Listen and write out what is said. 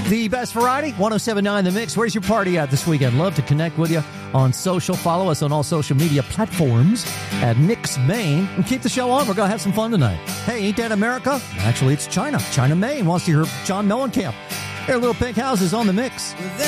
The best variety, 107.9 The Mix. Where's your party at this weekend? Love to connect with you on social. Follow us on all social media platforms at Mix Maine. And keep the show on. We're going to have some fun tonight. Hey, ain't that America? Actually, it's China. China, Maine wants to hear John Mellencamp. Their Little Pink Houses on The Mix.